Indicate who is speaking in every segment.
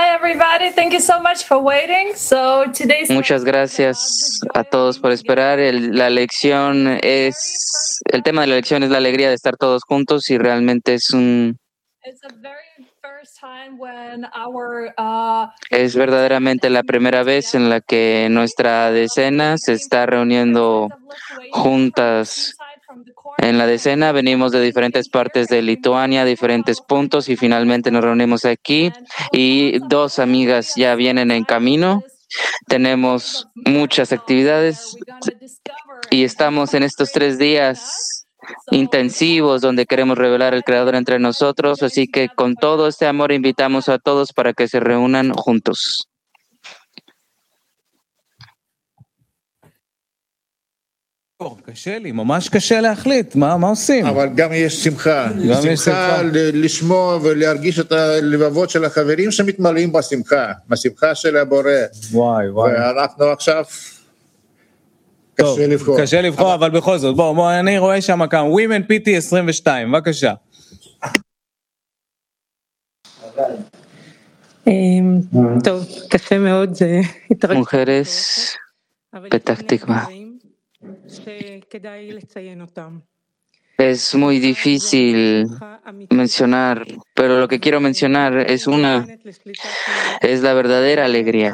Speaker 1: everybody. Thank you so much for waiting.
Speaker 2: Muchas gracias a todos por esperar. El tema de la lección es la alegría de estar todos juntos y realmente es verdaderamente la primera vez en la que nuestra decena se está reuniendo juntas. En la decena venimos de diferentes partes de Lituania, diferentes puntos, y finalmente nos reunimos aquí y 2 amigas ya vienen en camino. Tenemos muchas actividades y estamos en estos 3 días intensivos donde queremos revelar el Creador entre nosotros, así que con todo este amor invitamos a todos para que se reúnan juntos.
Speaker 3: קשה לי, ממש קשה להחליט, מה עושים?
Speaker 4: אבל גם יש שמחה. שמחה לשמוע ולהרגיש את הלבבות של החברים שמתמלאים בשמחה של הבורא.
Speaker 3: וואי.
Speaker 4: ואנחנו עכשיו קשה לבחור.
Speaker 3: קשה לבחור, אבל בכל זאת, בוא, אני רואה שם כמה, Women PT 22, בבקשה.
Speaker 5: טוב, קשה מאוד, זה התרגשות.
Speaker 2: Mujeres, Petah Tikva. Es muy difícil mencionar, pero lo que quiero mencionar es la verdadera alegría.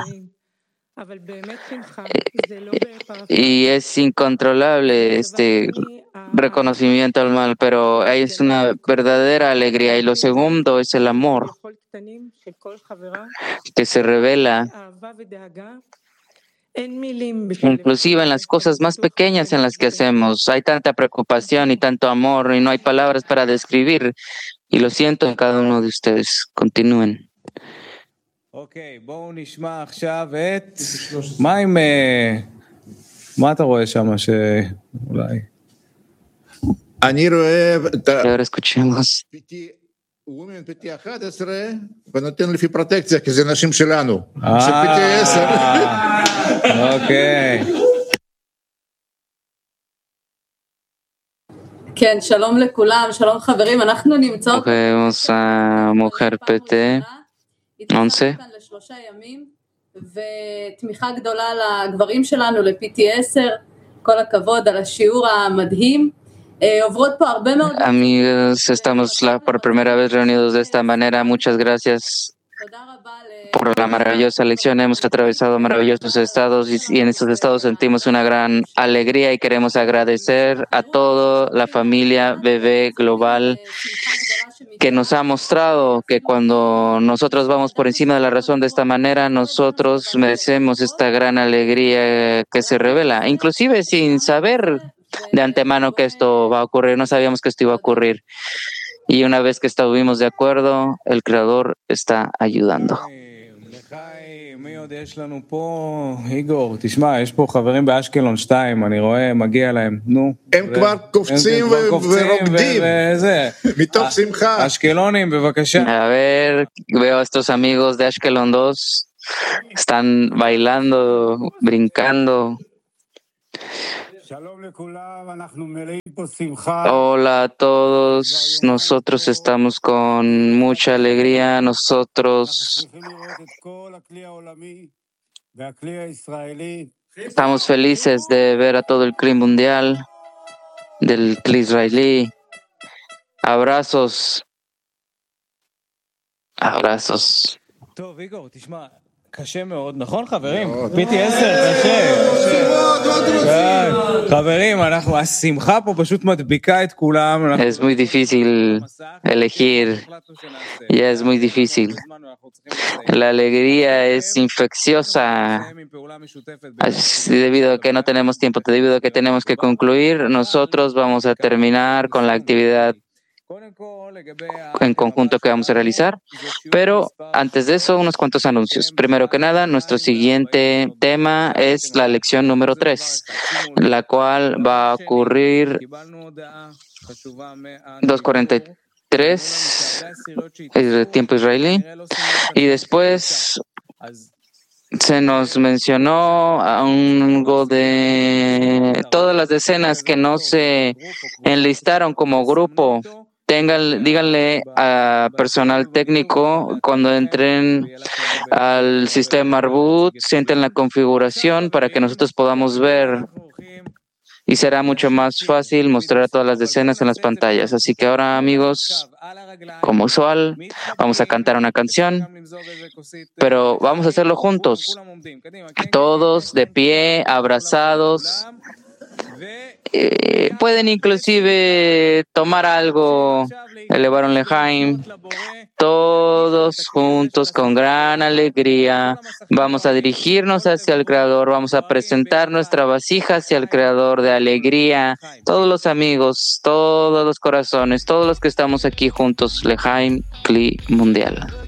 Speaker 2: Y es incontrolable este reconocimiento al mal, pero es una verdadera alegría. Y lo segundo es el amor que se revela inclusive en las cosas más pequeñas en las que hacemos. Hay tanta preocupación y tanto amor y no hay palabras para describir. Y lo siento en cada uno de ustedes. Continúen.
Speaker 3: בואו נשמע עכשיו את... מה אתה רואה שם שאולי...
Speaker 4: אני רואה...
Speaker 2: Ahora escuchemos.
Speaker 4: וומן PT 11 ונותן לפי פרוטקציה, כי זה נשים שלנו. של PT 10.
Speaker 3: אוקיי.
Speaker 6: כן, שלום לכולם, שלום חברים, אנחנו נמצאות...
Speaker 2: Cogemos a Mujer PT 11.
Speaker 6: לשלושה ימים, ותמיכה גדולה לגברים שלנו, ל-PT 10, כל הכבוד על השיעור המדהים.
Speaker 2: Amigos, estamos por primera vez reunidos de esta manera. Muchas gracias por la maravillosa lección. Hemos atravesado maravillosos estados y en estos estados sentimos una gran alegría y queremos agradecer a toda la familia Bebé Global que nos ha mostrado que cuando nosotros vamos por encima de la razón de esta manera, nosotros merecemos esta gran alegría que se revela, inclusive sin saber de antemano que esto va a ocurrir. No sabíamos que esto iba a ocurrir. Y una vez que estuvimos de acuerdo, el Creador está ayudando.
Speaker 3: איגור, תשמע, יש פה חברים באשקלון 2, אני רואה, מגיע להם, נו.
Speaker 4: הם כבר קופצים ורוקדים, מתוך שמחה.
Speaker 3: אשקלונים, בבקשה.
Speaker 2: A ver, veo a estos amigos de Ashkelon 2, están bailando, brincando. Hola a todos, nosotros estamos con mucha alegría, nosotros estamos felices de ver a todo el Kli mundial, del Kli israelí. Abrazos.
Speaker 3: קשה מאוד, נכון חברים? PT 10, קשה. חברים, השמחה פה פשוט מדביקה את כולם.
Speaker 2: Es muy difícil elegir, ya es muy difícil. La alegría es infecciosa. Debido a que no tenemos tiempo, debido a que tenemos que concluir, nosotros vamos a terminar con la actividad en conjunto que vamos a realizar, pero antes de eso unos cuantos anuncios. Primero que nada, nuestro siguiente tema es la lección número 3, la cual va a ocurrir 2:43 tiempo israelí, y después se nos mencionó algo de todas las decenas que no se enlistaron como grupo. díganle a personal técnico cuando entren al sistema Arbut, sienten la configuración para que nosotros podamos ver y será mucho más fácil mostrar todas las decenas en las pantallas. Así que ahora, amigos, como usual, vamos a cantar una canción, pero vamos a hacerlo juntos, todos de pie, abrazados. Pueden inclusive tomar algo, elevar un lejaim, todos juntos con gran alegría. Vamos a dirigirnos hacia el Creador, vamos a presentar nuestra vasija hacia el Creador de alegría. Todos los amigos, todos los corazones, todos los que estamos aquí juntos, lejaim, Kli mundial.